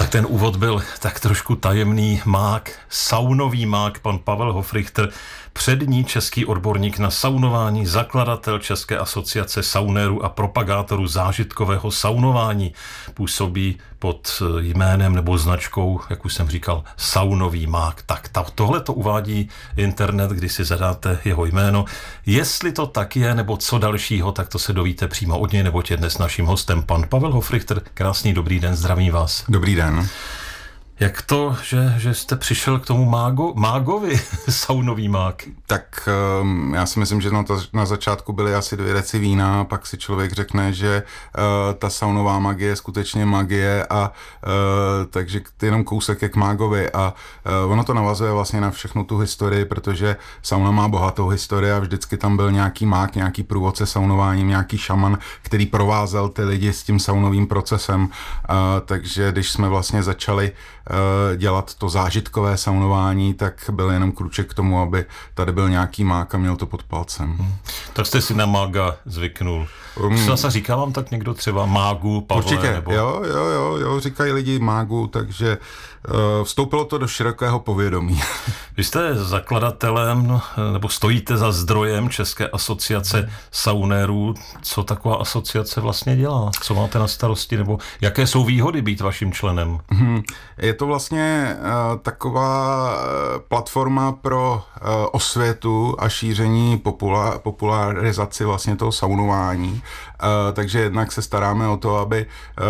Tak ten úvod byl tak trošku tajemný. Saunový mák, pan Pavel Hofrichter, přední český odborník na saunování, zakladatel České asociace saunérů a propagátorů zážitkového saunování. Působí pod jménem nebo značkou, jak už jsem říkal, Saunový mák. Tak tohle to uvádí internet, když si zadáte jeho jméno. Jestli to tak je, nebo co dalšího, tak to se dovíte přímo od něj, neboť je dnes naším hostem pan Pavel Hofrichter. Krásný dobrý den, zdravím vás. Dobrý den. Jak to, že jste přišel k tomu mágovi, saunový mák? Tak já si myslím, že na začátku byly asi 2 deci vína, pak si člověk řekne, že ta saunová magie je skutečně magie a takže jenom kousek je k mágovi a ono to navazuje vlastně na všechnu tu historii, protože sauna má bohatou historii a vždycky tam byl nějaký mák, nějaký průvodce saunováním, nějaký šaman, který provázel ty lidi s tím saunovým procesem, takže když jsme vlastně začali dělat to zážitkové saunování, tak byl jenom kruček k tomu, aby tady byl nějaký mák a měl to pod palcem. Tak jste si na mága zvyknul. Se říká vám tak někdo třeba mágu, Pavle? Určitě, nebo... jo, říkají lidi mágu, takže vstoupilo to do širokého povědomí. Vy jste zakladatelem, nebo stojíte za zdrojem České asociace saunérů. Co taková asociace vlastně dělá? Co máte na starosti, nebo jaké jsou výhody být vaším členem? Je to vlastně taková platforma pro osvětu a šíření popularizaci vlastně toho saunování. Takže jednak se staráme o to, aby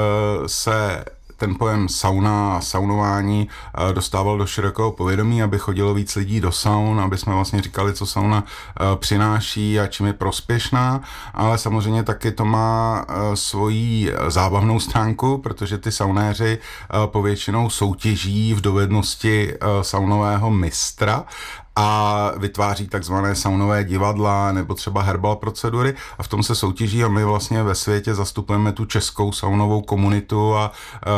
se ten pojem sauna a saunování dostával do širokého povědomí, aby chodilo víc lidí do saun, aby jsme vlastně říkali, co sauna přináší a čím je prospěšná, ale samozřejmě taky to má svoji zábavnou stránku, protože ty saunéři povětšinou soutěží v dovednosti saunového mistra a vytváří takzvané saunové divadla nebo třeba herbal procedury a v tom se soutěží a my vlastně ve světě zastupujeme tu českou saunovou komunitu a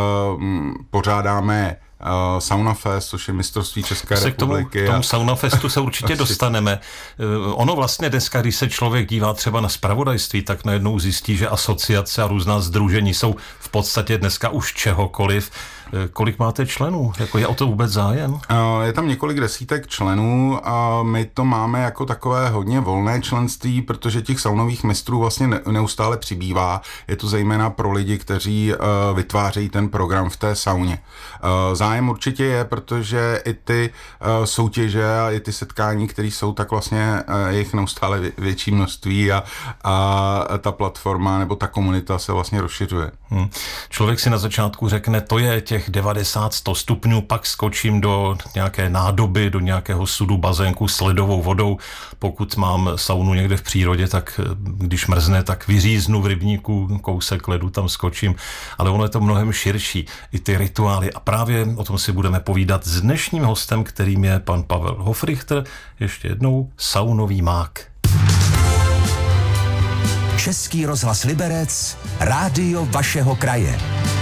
pořádáme Sauna Fest, což je mistrovství České republiky. K tomu Sauna Festu se určitě dostaneme. Ono vlastně dneska, když se člověk dívá třeba na zpravodajství, tak najednou zjistí, že asociace a různá sdružení jsou v podstatě dneska už čehokoliv. Kolik máte členů? Je o to vůbec zájem? Je tam několik desítek členů a my to máme jako takové hodně volné členství, protože těch saunových mistrů vlastně neustále přibývá. Je to zejména pro lidi, kteří vytvářejí ten program v té sauně. Zájem určitě je, protože i ty soutěže a i ty setkání, které jsou, tak vlastně je jich neustále větší množství a ta platforma nebo ta komunita se vlastně rozšiřuje. Člověk si na začátku řekne, to je těch 90-100 stupňů, pak skočím do nějaké nádoby, do nějakého sudu, bazénku s ledovou vodou. Pokud mám saunu někde v přírodě, tak když mrzne, tak vyříznu v rybníku, kousek ledu tam skočím. Ale ono je to mnohem širší, i ty rituály. A právě o tom si budeme povídat s dnešním hostem, kterým je pan Pavel Hofrichter, ještě jednou saunový mák. Český rozhlas Liberec, rádio vašeho kraje.